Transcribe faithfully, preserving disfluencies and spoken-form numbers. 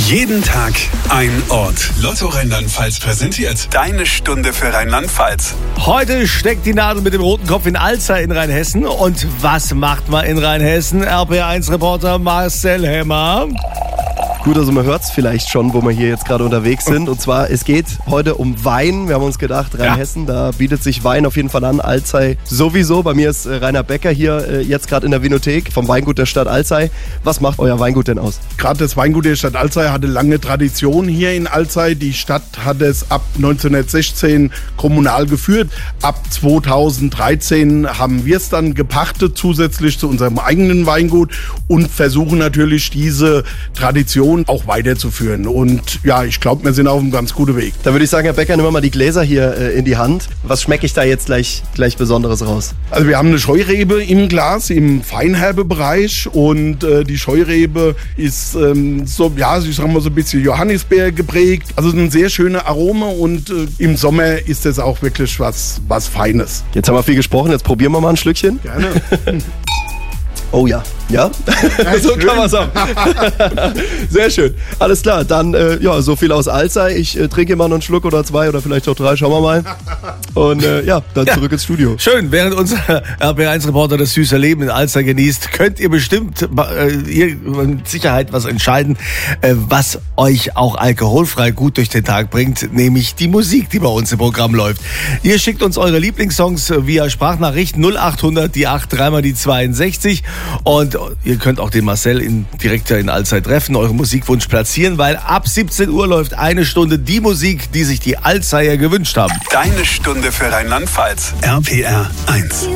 Jeden Tag ein Ort. Lotto Rheinland-Pfalz präsentiert deine Stunde für Rheinland-Pfalz. Heute steckt die Nadel mit dem roten Kopf in Alzey in Rheinhessen. Und was macht man in Rheinhessen? R P eins Reporter Marcel Hemmer. Gut, also man hört es vielleicht schon, wo wir hier jetzt gerade unterwegs sind. Und zwar, es geht heute um Wein. Wir haben uns gedacht, Rheinhessen, ja. Da bietet sich Wein auf jeden Fall an. Alzey sowieso. Bei mir ist äh, Rainer Becker hier äh, jetzt gerade in der Vinothek vom Weingut der Stadt Alzey. Was macht euer Weingut denn aus? Gerade das Weingut der Stadt Alzey hatte lange Tradition hier in Alzey. Die Stadt hat es ab neunzehnhundertsechzehn kommunal geführt. Ab zweitausenddreizehn haben wir es dann gepachtet, zusätzlich zu unserem eigenen Weingut, und versuchen natürlich diese Tradition auch weiterzuführen. Und ja, ich glaube, wir sind auf einem ganz guten Weg. Da würde ich sagen, Herr Becker, nehmen wir mal die Gläser hier äh, in die Hand. Was schmecke ich da jetzt gleich, gleich Besonderes raus? Also wir haben eine Scheurebe im Glas, im Feinherbebereich, und äh, die Scheurebe ist ähm, so, ja, ich sag mal so ein bisschen Johannisbeer geprägt. Also ein sehr schöner Aroma, und äh, im Sommer ist das auch wirklich was, was Feines. Jetzt haben wir viel gesprochen, jetzt probieren wir mal ein Schlückchen. Gerne. Oh ja, ja, ja so schön. Kann man sagen. Sehr schön, alles klar, dann äh, ja, so viel aus Alzey. Ich äh, trinke mal noch einen Schluck oder zwei oder vielleicht auch drei, schauen wir mal. Und äh, ja, dann ja. zurück ins Studio. Schön, während unser R P eins Reporter das süße Leben in Alzey genießt, könnt ihr bestimmt äh, ihr mit Sicherheit was entscheiden, äh, was euch auch alkoholfrei gut durch den Tag bringt, nämlich die Musik, die bei uns im Programm läuft. Ihr schickt uns eure Lieblingssongs via Sprachnachricht null achthundert, die acht, dreimal die zweiundsechzig, und ihr könnt auch den Marcel in, direkt in Alzey treffen, euren Musikwunsch platzieren, weil ab siebzehn Uhr läuft eine Stunde die Musik, die sich die Alzeyer gewünscht haben. Deine Stunde für Rheinland-Pfalz. R P R eins.